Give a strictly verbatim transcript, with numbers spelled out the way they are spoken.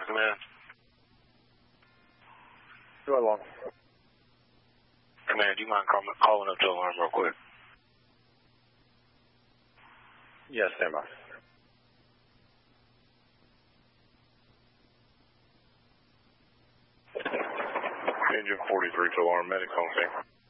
to command. Go along. Command, do you mind call, calling up to alarm real quick? Yes, stand by. Engine forty-three to alarm, medic on scene.